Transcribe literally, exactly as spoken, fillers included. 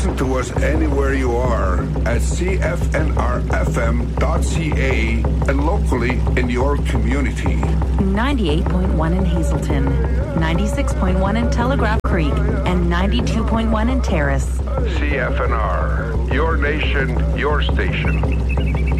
Listen to us anywhere you are at c f n r f m dot c a and locally in your community. ninety-eight point one in Hazelton, ninety-six point one in Telegraph Creek, and ninety-two point one in Terrace. C F N R, your nation, your station.